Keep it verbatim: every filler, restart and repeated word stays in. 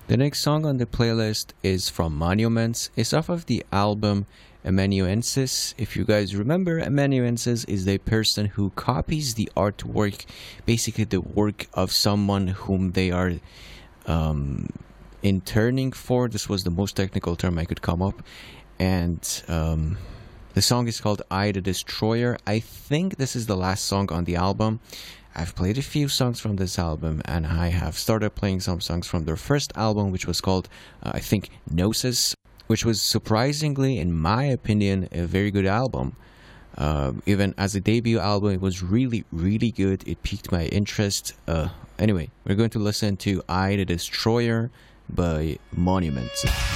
The next song on the playlist is from Monuments. It's off of the album Amanuensis. If you guys remember, Amanuensis is the person who copies the artwork, basically the work of someone whom they are um, interning for. This was the most technical term I could come up. And um, the song is called I the Destroyer. I think this is the last song on the album. I've played a few songs from this album, and I have started playing some songs from their first album, which was called, uh, I think, Gnosis, which was surprisingly, in my opinion, a very good album. Uh, even as a debut album, it was really, really good. It piqued my interest. Uh, anyway, we're going to listen to I the Destroyer by Monuments.